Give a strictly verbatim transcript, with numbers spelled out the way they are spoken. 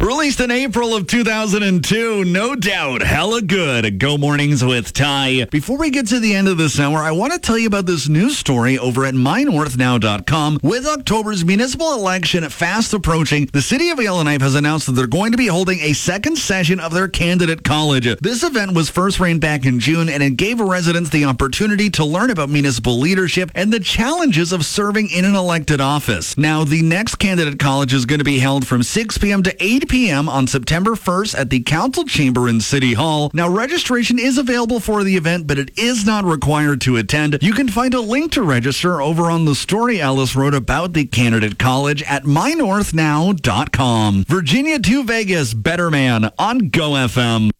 Released in April of two thousand two, no doubt, hella good. Go Mornings with Ty. Before we get to the end of this hour, I want to tell you about this news story over at my north now dot com. With October's municipal election fast approaching, the city of Yellowknife has announced that they're going to be holding a second session of their candidate college. This event was first ran back in June, and it gave residents the opportunity to learn about municipal leadership and the challenges of serving in an elected office. Now, the next candidate college is going to be held from six p.m. to eight p.m. on September first at the Council Chamber in City Hall. Now, registration is available for the event, but it is not required to attend. You can find a link to register over on the story Alice wrote about the candidate college at my north now dot com. Virginia to Vegas, Better Man on Go F M.